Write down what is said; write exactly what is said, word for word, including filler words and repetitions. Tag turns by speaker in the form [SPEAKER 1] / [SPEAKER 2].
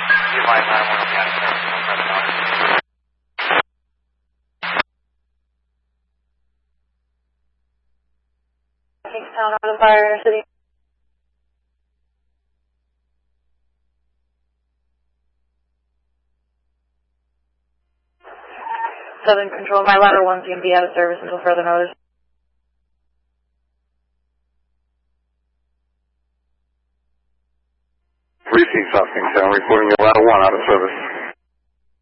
[SPEAKER 1] You might not want to be out of service until further notice.
[SPEAKER 2] Kingstown, Northern Fire City. Southern Control, my ladder one's going to be out of service until further notice.
[SPEAKER 3] Briefing South Kingstown, reporting your ladder one out of service.